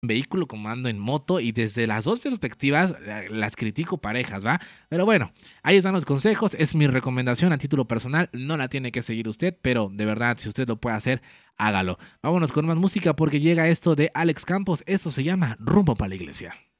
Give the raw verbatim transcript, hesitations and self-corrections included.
vehículo como ando en moto y desde las dos perspectivas la- las critico parejas, ¿va? Pero bueno, ahí están los consejos, es mi recomendación a título personal, no la tiene que seguir usted, pero de verdad, si usted lo puede hacer, hágalo. Vámonos con más música porque llega esto de Alex Campos, esto se llama Rumbo para la Iglesia.